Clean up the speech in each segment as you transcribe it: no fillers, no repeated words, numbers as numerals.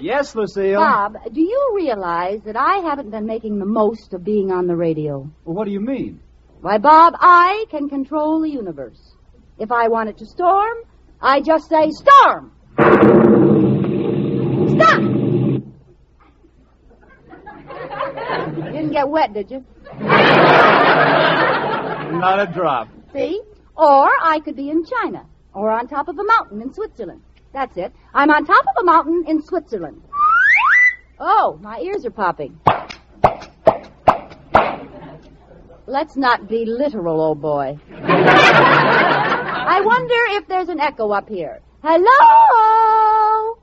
Yes, Lucille. Bob, do you realize that I haven't been making the most of being on the radio? Well, what do you mean? Why, Bob, I can control the universe. If I want it to storm, I just say, storm! Stop! You didn't get wet, did you? Not a drop. See? Or I could be in China, or on top of a mountain in Switzerland. That's it. I'm on top of a mountain in Switzerland. Oh, my ears are popping. Let's not be literal, old boy. I wonder if there's an echo up here. Hello?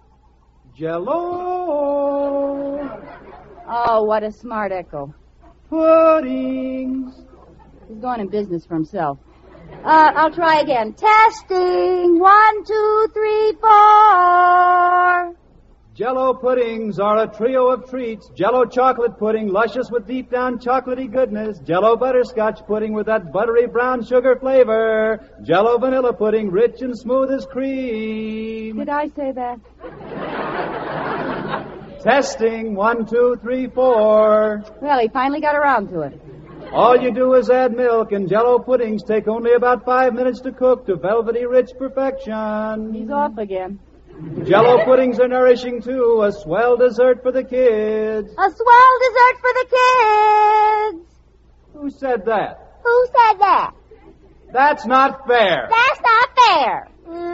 Jell-O. Oh, what a smart echo. Puddings. He's going in business for himself. I'll try again. Testing. 1, 2, 3, 4. Jell-O puddings are a trio of treats. Jell-O chocolate pudding, luscious with deep down chocolatey goodness. Jell-O butterscotch pudding with that buttery brown sugar flavor. Jell-O vanilla pudding, rich and smooth as cream. Did I say that? Testing. 1, 2, 3, 4. Well, he finally got around to it. All you do is add milk, and Jell-O puddings take only about 5 minutes to cook to velvety rich perfection. He's off again. Jell-O puddings are nourishing, too. A swell dessert for the kids. A swell dessert for the kids. Who said that? Who said that? That's not fair. That's not fair.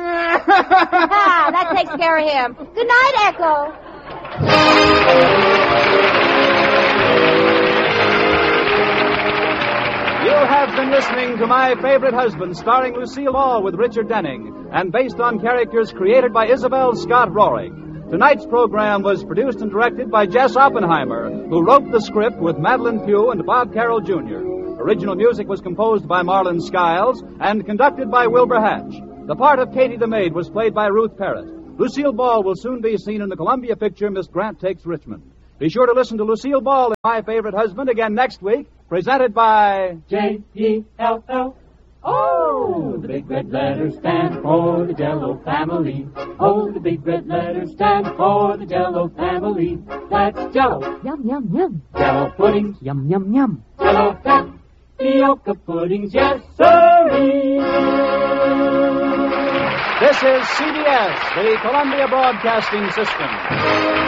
That takes care of him. Good night, Echo. You have been listening to My Favorite Husband, starring Lucille Ball with Richard Denning, and based on characters created by Isabel Scott Rohrig. Tonight's program was produced and directed by Jess Oppenheimer, who wrote the script with Madeline Pugh and Bob Carroll Jr. Original music was composed by Marlon Skiles and conducted by Wilbur Hatch. The part of Katie the Maid was played by Ruth Parrott. Lucille Ball will soon be seen in the Columbia picture Miss Grant Takes Richmond. Be sure to listen to Lucille Ball in My Favorite Husband again next week, presented by J-E-L-L. Oh, the big red letters stand for the Jell-O family. Oh, the big red letters stand for the Jell-O family. That's Jell-O. Yum, yum, yum. Jell-O puddings. Yum, yum, yum. Jell-O tapioca puddings. Yes, sirree. This is CBS, the Columbia Broadcasting System.